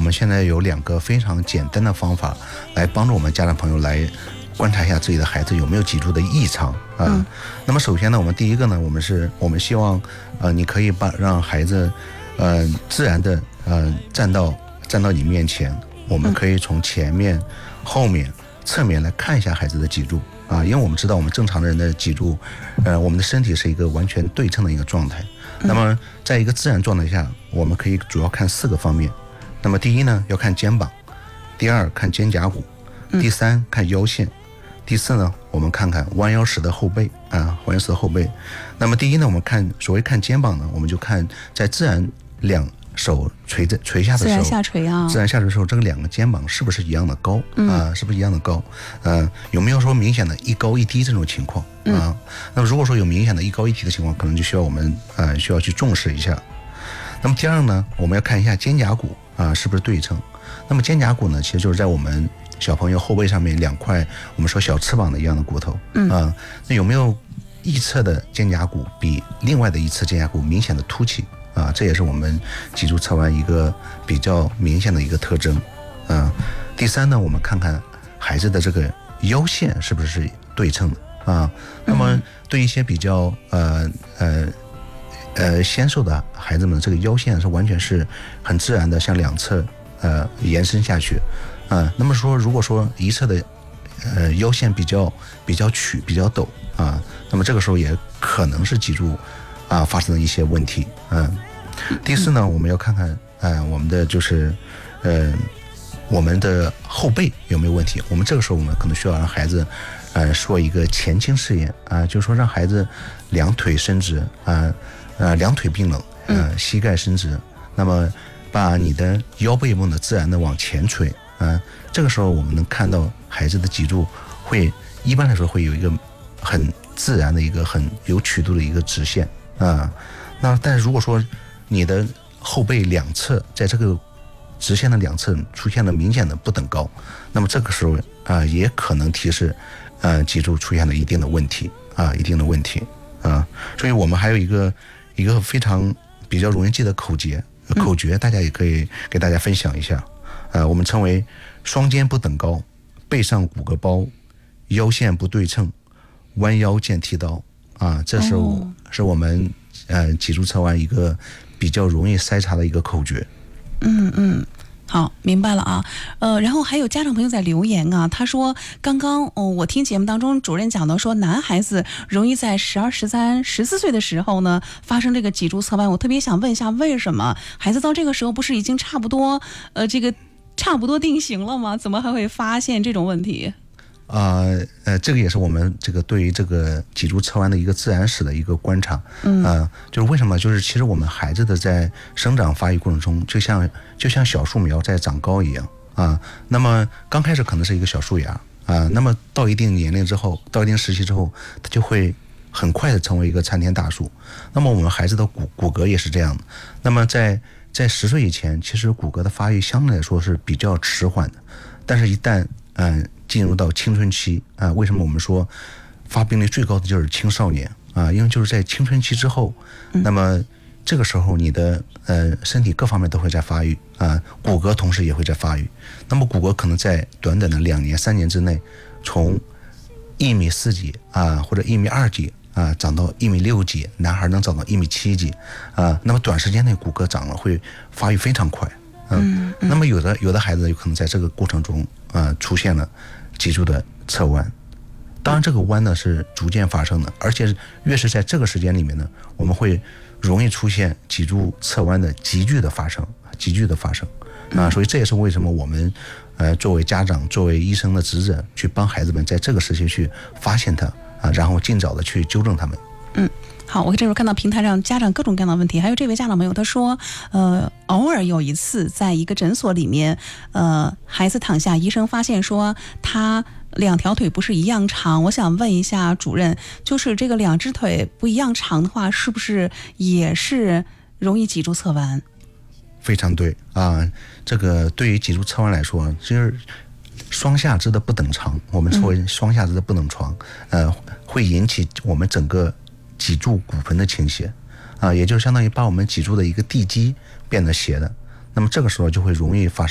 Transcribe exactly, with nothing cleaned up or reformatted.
们现在有两个非常简单的方法来帮助我们家长朋友来观察一下自己的孩子有没有脊柱的异常啊、嗯。那么首先呢，我们第一个呢，我们是我们希望呃，你可以把让孩子呃自然的呃站到站到你面前，我们可以从前面、后面、侧面来看一下孩子的脊柱啊，因为我们知道我们正常人的脊柱，呃，我们的身体是一个完全对称的一个状态。那么在一个自然状态下，我们可以主要看四个方面。那么第一呢，要看肩膀；第二，看肩胛骨；第三，看腰线；第四呢，我们看看弯腰时的后背啊，弯腰时的后背。那么第一呢，我们看所谓看肩膀呢，我们就看在自然两手垂着垂下的时候， 自然下垂啊， 自然下垂的时候，这个两个肩膀是不是一样的高、嗯、啊？是不是一样的高？呃，有没有说明显的一高一低这种情况啊、嗯？那么如果说有明显的一高一低的情况，可能就需要我们呃需要去重视一下。那么第二呢，我们要看一下肩胛骨啊是不是对称。那么肩胛骨呢，其实就是在我们小朋友后背上面两块我们说小翅膀的一样的骨头，嗯啊，那有没有一侧的肩胛骨比另外的一侧肩胛骨明显的凸起？啊，这也是我们脊柱侧弯一个比较明显的一个特征。啊，第三呢，我们看看孩子的这个腰线是不是对称的啊？那么对一些比较呃呃呃纤瘦的孩子们，这个腰线是完全是很自然的向两侧呃延伸下去。啊，那么说如果说一侧的呃腰线比较比较曲比较陡啊，那么这个时候也可能是脊柱啊，发生了一些问题，嗯。第四呢，我们要看看，呃，我们的就是，呃，我们的后背有没有问题。我们这个时候，我们可能需要让孩子，呃，做一个前倾试验啊、呃，就是说让孩子两腿伸直啊，呃，两腿并拢，呃，膝盖伸直，那么把你的腰背部呢自然的往前垂啊、呃，这个时候我们能看到孩子的脊柱会一般来说会有一个很自然的一个很有曲度的一个直线。啊，那但是如果说你的后背两侧在这个直线的两侧出现了明显的不等高，那么这个时候啊，也可能提示呃脊柱出现了一定的问题啊，一定的问题啊。所以我们还有一个一个非常比较容易记的口诀，口诀大家也可以给大家分享一下。呃，我们称为双肩不等高，背上骨骼包，腰线不对称，弯腰见剃刀。啊，这是、哦、是我们呃脊柱侧弯一个比较容易筛查的一个口诀。 嗯嗯，好，明白了啊。呃，然后还有家长朋友在留言啊，他说刚刚哦，我听节目当中主任讲到说，男孩子容易在十二、十三、十四岁的时候呢发生这个脊柱侧弯，我特别想问一下，为什么孩子到这个时候不是已经差不多呃这个差不多定型了吗？怎么还会发现这种问题？ 啊 呃, 呃，这个也是我们这个对于这个脊柱侧弯的一个自然史的一个观察。嗯，呃，就是为什么？就是其实我们孩子的在生长发育过程中，就像就像小树苗在长高一样啊。那么刚开始可能是一个小树芽啊，那么到一定年龄之后，到一定时期之后，它就会很快的成为一个参天大树。那么我们孩子的骨骨骼也是这样的。那么在在十岁以前，其实骨骼的发育相对来说是比较迟缓的，但是一旦嗯。呃进入到青春期啊，为什么我们说发病率最高的就是青少年啊？因为就是在青春期之后，那么这个时候你的呃身体各方面都会在发育啊，骨骼同时也会在发育。那么骨骼可能在短短的两年、三年之内，从一米四几啊或者一米二几啊长到一米六几，男孩能长到一米七几啊。那么短时间内骨骼长了会发育非常快。嗯，那么有的有的孩子有可能在这个过程中啊出现了脊柱的侧弯，当然这个弯呢是逐渐发生的，而且越是在这个时间里面呢，我们会容易出现脊柱侧弯的急剧的发生，急剧的发生啊，所以这也是为什么我们呃作为家长、作为医生的职责，去帮孩子们在这个时期去发现它啊，然后尽早的去纠正他们。 嗯。好，我这时候看到平台上家长各种各样的问题，还有这位家长朋友他说，呃，偶尔有一次在一个诊所里面，呃，孩子躺下，医生发现说他两条腿不是一样长，我想问一下主任，就是这个两只腿不一样长的话，是不是也是容易脊柱侧弯？ 非常对啊，这个对于脊柱侧弯来说，就是双下肢的不等长，我们称为双下肢的不等长，嗯、呃，会引起我们整个脊柱骨盆的倾斜啊，也就是相当于把我们脊柱的一个地基变得斜的，那么这个时候就会容易发生